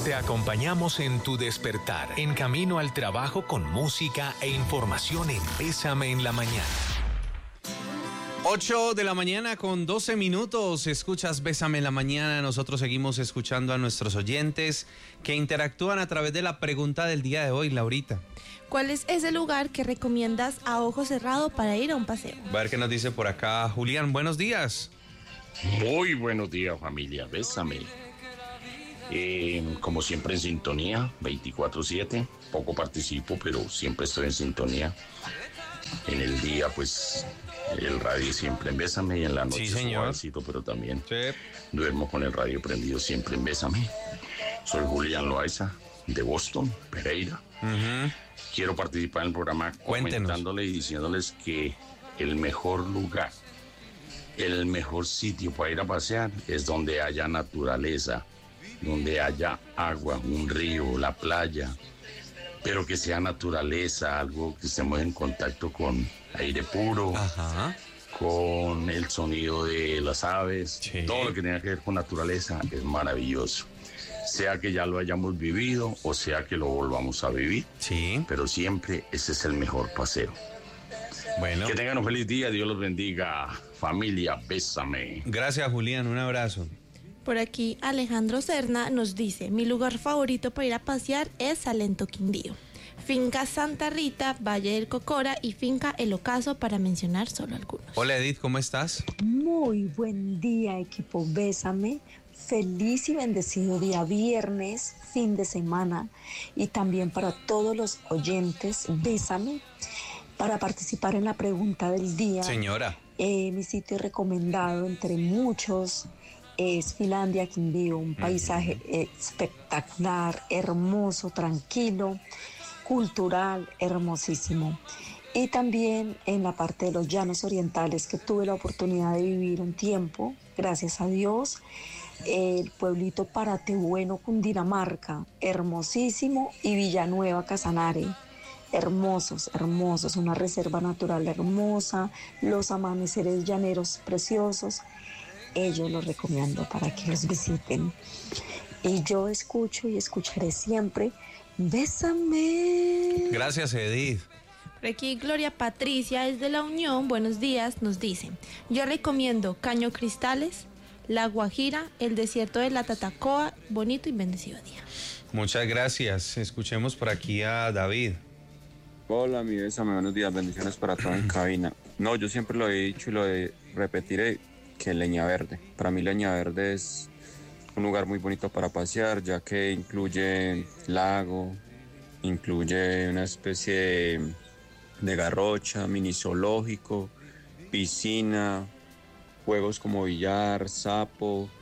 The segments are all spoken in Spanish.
Te acompañamos en tu despertar, en camino al trabajo con música e información en Bésame en la Mañana. 8 de la mañana con 12 minutos, escuchas Bésame en la Mañana. Nosotros seguimos escuchando a nuestros oyentes que interactúan a través de la pregunta del día de hoy, Laurita. ¿Cuál es ese lugar que recomiendas a ojo cerrado para ir a un paseo? A ver qué nos dice por acá Julián. Buenos días. Muy buenos días, familia. Bésame. Como siempre en sintonía, 24/7. Poco participo, pero siempre estoy en sintonía. En el día, pues, el radio siempre en Bésame, y en la noche sí, señor. Suavecito, pero también Sí. duermo con el radio prendido siempre en Bésame. Soy Julián Loaiza, de Boston, Pereira. Quiero participar en el programa comentándole y diciéndoles que el mejor lugar, el mejor sitio para ir a pasear es donde haya naturaleza, donde haya agua, un río, la playa, pero que sea naturaleza, algo que estemos en contacto con aire puro, con el sonido de las aves, sí. Todo lo que tenga que ver con naturaleza es maravilloso. Sea que ya lo hayamos vivido o sea que lo volvamos a vivir, sí. Pero siempre ese es el mejor paseo. Bueno. Que tengan un feliz día, Dios los bendiga. Familia, bésame. Gracias, Julián, un abrazo. Por aquí Alejandro Serna nos dice: mi lugar favorito para ir a pasear es Salento Quindío, Finca Santa Rita, Valle del Cocora y Finca El Ocaso, para mencionar solo algunos. Hola Edith, ¿cómo estás? Muy buen día, equipo Bésame. Feliz y bendecido día viernes, fin de semana, y también para todos los oyentes, Bésame. Para participar en la pregunta del día, señora, mi sitio recomendado entre muchos es Finlandia Quindío, un paisaje espectacular, hermoso, tranquilo, cultural, hermosísimo. Y también en la parte de los llanos orientales, que tuve la oportunidad de vivir un tiempo, gracias a Dios, el pueblito Paratebueno, Cundinamarca, hermosísimo, y Villanueva, Casanare, hermosos, hermosos, una reserva natural hermosa, los amaneceres llaneros preciosos. Ellos los recomiendo para que los visiten. Y yo escucho y escucharé siempre Bésame. Gracias, Edith. Por aquí Gloria Patricia desde La Unión, buenos días, nos dice: yo recomiendo Caño Cristales, La Guajira, el desierto de la Tatacoa. Bonito y bendecido día. Muchas gracias. Escuchemos por aquí a David. Hola, mi Bésame, buenos días, bendiciones para todos en cabina. No, yo siempre lo he dicho y lo repetiré, que Leña Verde. Para mí Leña Verde es un lugar muy bonito para pasear, ya que incluye lago, incluye una especie de garrocha, mini zoológico, piscina, juegos como billar, sapo,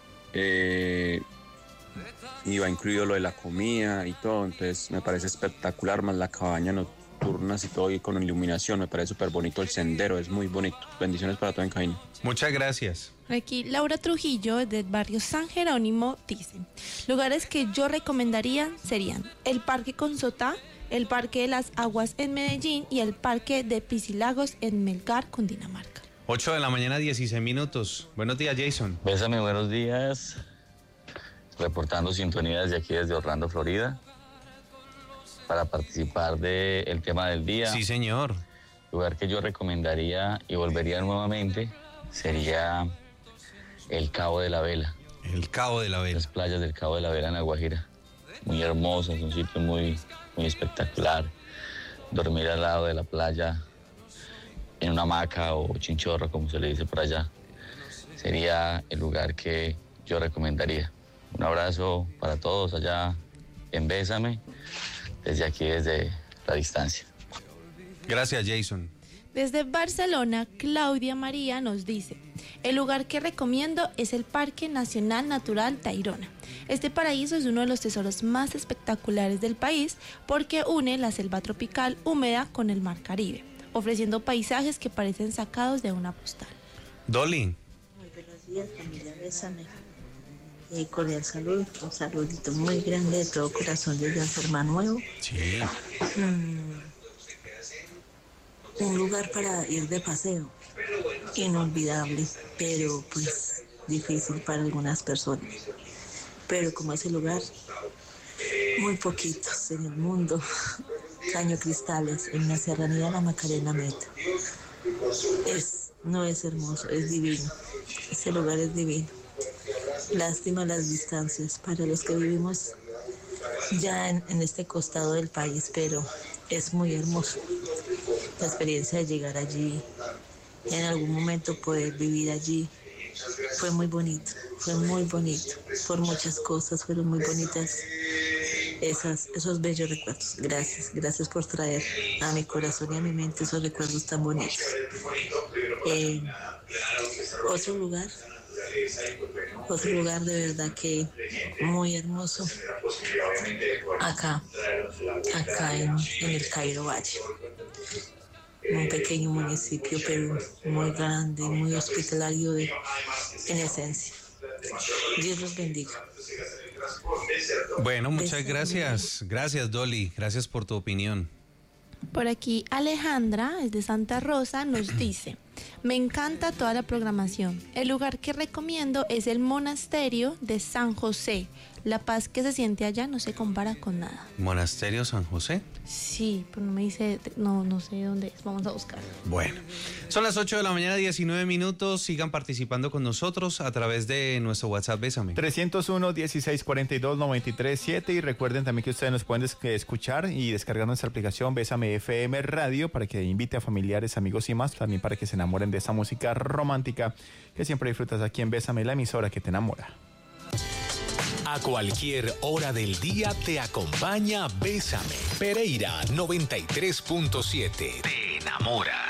y va incluido lo de la comida y todo. Entonces me parece espectacular, más la cabaña nocturnas y todo, y con iluminación, me parece súper bonito el sendero, es muy bonito. Bendiciones para todo en cabina. Muchas gracias. Aquí Laura Trujillo del barrio San Jerónimo dice: lugares que yo recomendaría serían el Parque Consotá, el Parque de las Aguas en Medellín y el Parque de Piscilagos en Melgar, Cundinamarca. 8 de la mañana, 16 minutos. Buenos días, Jason. Bésame, buenos días. Reportando sintonía desde aquí, desde Orlando, Florida, para participar del tema del día. Sí, señor. El lugar que yo recomendaría y volvería nuevamente sería el Cabo de la Vela. El Cabo de la Vela. Las playas del Cabo de la Vela en La Guajira. Muy hermosas, un sitio muy espectacular. Dormir al lado de la playa, en una hamaca o chinchorro, como se le dice por allá, sería el lugar que yo recomendaría. Un abrazo para todos allá en Bésame, desde aquí, desde la distancia. Gracias, Jason. Desde Barcelona, Claudia María nos dice: el lugar que recomiendo es el Parque Nacional Natural Tayrona. Este paraíso es uno de los tesoros más espectaculares del país porque une la selva tropical húmeda con el mar Caribe, ofreciendo paisajes que parecen sacados de una postal. Dolly. Muy buenos días, familia Bésame. Cordial salud, un saludito muy grande de todo corazón desde Enferma Nuevo. Sí. Un lugar para ir de paseo, inolvidable, pero pues difícil para algunas personas. Pero como ese lugar muy poquitos en el mundo. Caño Cristales, en la serranía de la Macarena Meta. No es hermoso, es divino. Ese lugar es divino. Lástima las distancias para los que vivimos ya en este costado del país, pero es muy hermoso. La experiencia de llegar allí, en algún momento poder vivir allí, fue muy bonito, por muchas cosas fueron muy bonitas esos bellos recuerdos. Gracias por traer a mi corazón y a mi mente esos recuerdos tan bonitos. Otro lugar de verdad que muy hermoso, acá en el Cairo Valle. Un pequeño municipio, pero muy grande, muy hospitalario en esencia. Dios los bendiga. Bueno, muchas gracias. Gracias, Dolly. Gracias por tu opinión. Por aquí Alejandra, es de Santa Rosa, nos dice: me encanta toda la programación. El lugar que recomiendo es el monasterio de San José. La paz que se siente allá no se compara con nada. ¿Monasterio San José? Sí, pero no me dice, no sé dónde es. Vamos a buscar. Bueno, son las 8 de la mañana, 19 minutos. Sigan participando con nosotros a través de nuestro WhatsApp Bésame. 301-1642-937. Y recuerden también que ustedes nos pueden escuchar y descargar nuestra aplicación Bésame FM Radio para que invite a familiares, amigos y más. También para que se enamoren de esa música romántica que siempre disfrutas aquí en Bésame, la emisora que te enamora. A cualquier hora del día te acompaña Bésame. Pereira 93.7. Te enamora.